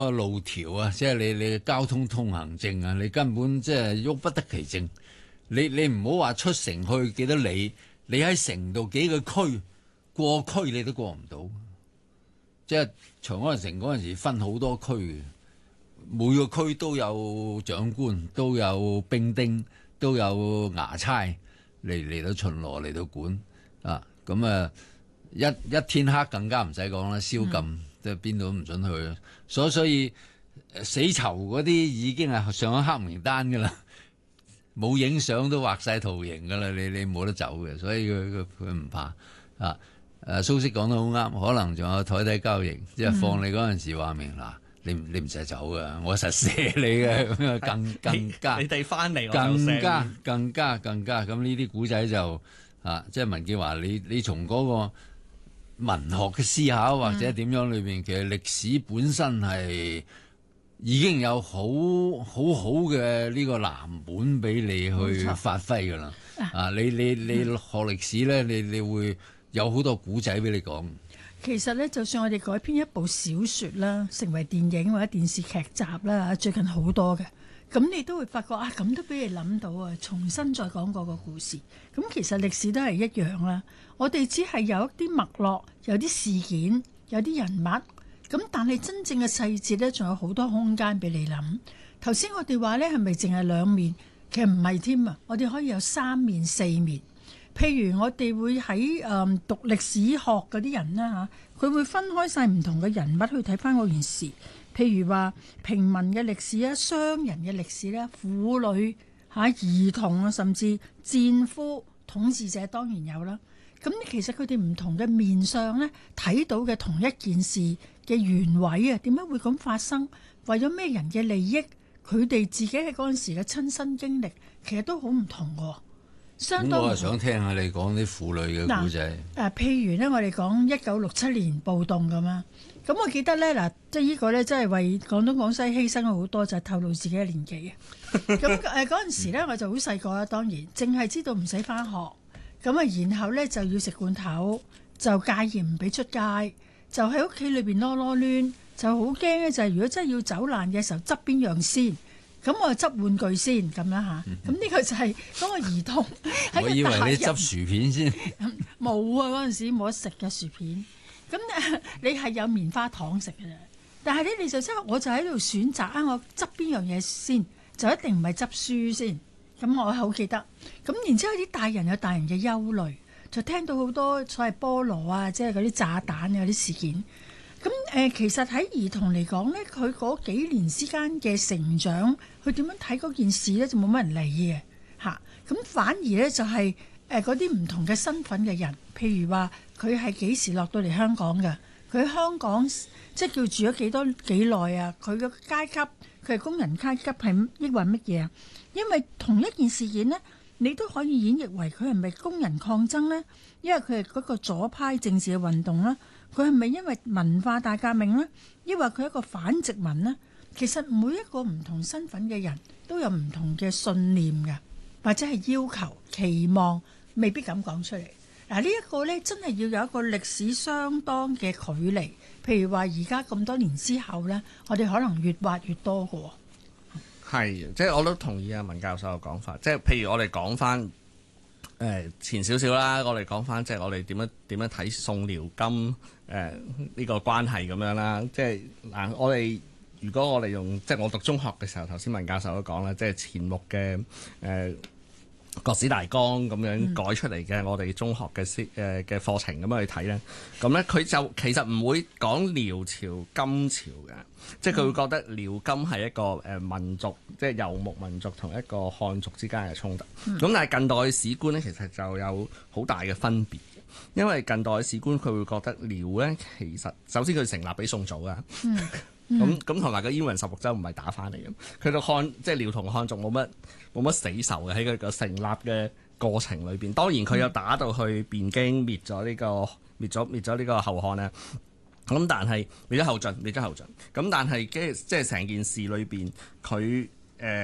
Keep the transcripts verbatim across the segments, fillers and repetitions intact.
路條啊，即係你你交通通行證啊，你根本即係喐不得其正。你你唔好話出城去幾多里，你喺城度幾個區過區你都過唔到。即係長安城嗰陣時分好多區嘅，每個區都有長官，都有兵丁，都有衙差嚟嚟到巡邏嚟到管啊。咁啊一一天黑更加唔使講啦，宵禁即係邊度都唔准去。所所以死囚嗰啲已經係上咗黑名單㗎啦。冇影相都畫晒圖形噶啦，你你冇得走嘅，所以佢佢佢唔怕啊。誒，蘇軾講得好啱，可能仲有台底交易，即係放你嗰陣時話明嗱，你你唔使走噶，我實射你嘅，咁啊更更加你哋翻嚟， 更加更加更加咁呢啲古仔就啊，即係文潔華，你你從嗰個文學嘅思考或者點樣裏邊，嗯、其實歷史本身係。已經有好好好嘅呢個藍本俾你去發揮㗎啦！啊，你你你學歷史咧，你你會有好多古仔俾你講。 其實咧，就算我哋改編一部小説啦，成為電影或者電視劇集啦，最近好多嘅，咁你都會發覺啊，咁都俾你諗到啊，重新再講過個故事。咁其實歷史都係一樣啦，我哋只係有一啲脈絡，有啲事件，有啲人物。咁但係真正嘅細節呢，仲有好多空間俾你諗。頭先我哋話呢，係咪淨係兩面？其實唔係添啊！我哋可以有三面、四面。譬如我哋會喺誒、嗯、讀歷史學嗰啲人啦嚇，佢會分開晒唔同嘅人物去睇翻嗰件事。譬如話平民嘅歷史啊、商人嘅歷史啦、婦女嚇、兒童啊，甚至戰俘、統治者當然有啦。咁其實佢哋唔同嘅面相呢，睇到嘅同一件事嘅原委啊，點解會咁發生？為咗咩人嘅利益？佢哋自己喺嗰陣時嘅親身經歷，其實都好唔同嘅。相當我係想聽下你講啲婦女嘅故仔。 誒、啊，譬如呢，我哋講一九六七年暴動咁啊。咁我記得呢，嗱，即係呢個呢，真係為廣東廣西犧牲咗好多，就係、是、透露自己嘅年紀啊。咁誒嗰陣時呢，我就好細個啦，當然淨係知道唔使返學。咁啊，然後咧就要食罐頭，就戒嚴唔俾出街，就喺屋企裏邊囉囉攣，就好驚咧。就係如果真係要走難嘅時候，執邊樣先？咁我就執玩具先咁樣嚇。咁呢、嗯、個就係嗰個兒童。 我以為你執薯片先。 冇啊！嗰陣時冇得食嘅薯片。咁你係有棉花糖食嘅啫。但係咧，你就即係我就喺度選擇啊！我執邊樣嘢先，就一定唔係執書先。咁我好記得，咁然之後啲大人有大人嘅憂慮，就聽到好多所謂菠蘿啊，即係嗰啲炸彈嗰啲事件。咁誒、呃，其實喺兒童嚟講呢，佢嗰幾年之間嘅成長，佢點樣睇嗰件事呢？就冇乜人理嘅嚇。咁、啊、反而呢，就係誒嗰啲唔同嘅身份嘅人，譬如話佢係幾時落到嚟香港嘅，佢喺香港即係叫住咗幾多幾耐啊？佢嘅階級，佢係工人階級係抑或乜嘢啊？因為同一件事件呢，你都可以演繹為佢係咪工人抗爭呢？因為佢係嗰個左派政治嘅運動啦，佢係咪因為文化大革命呢？抑或佢係一個反殖民呢？其實每一個唔同身份嘅人都有唔同嘅信念嘅，或者係要求、期望，未必咁講出嚟。嗱，呢一個呢，真係要有一個歷史相當嘅距離。譬如話而家咁多年之後呢，我哋可能越挖越多嘅。 係，即係我都同意阿文教授嘅講法。即係譬如我哋講翻誒前少少啦，我哋講翻即係我哋點樣點樣睇宋遼金誒呢、呃呢個關係咁樣啦。即係嗱、呃，我哋如果我哋用即係我讀中學嘅時候，頭先文教授都講啦，即係錢穆嘅誒。呃國史大綱咁樣改出嚟嘅，我哋中學嘅誒嘅課程咁樣去睇咧，咁咧佢就其實唔會講遼朝金朝嘅，即係佢會覺得遼金係一個誒民族，即係遊牧民族同一個漢族之間嘅衝突。咁、嗯、但係近代嘅史觀咧，其實就有好大嘅分別，因為近代嘅史觀佢會覺得遼咧，其實首先佢成立俾宋祖啊。嗯咁咁同埋個燕雲十六州唔係打翻嚟嘅，佢個漢即係遼同漢族冇乜冇乜死仇嘅喺佢個成立嘅過程裏邊。當然佢有打到去汴京滅咗呢、這個滅咗滅咗呢個後漢咧。咁但係滅咗後晉，滅咗後晉。咁但係即係即係成件事裏邊，佢誒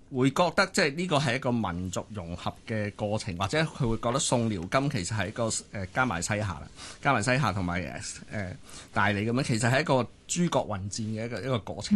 會覺得即係呢個係一個民族融合嘅過程，或者佢會覺得宋遼金其實係一個誒、呃、加埋西夏啦，加埋西夏同埋誒誒大理咁樣，其實係一個諸國混戰嘅一個一個過程。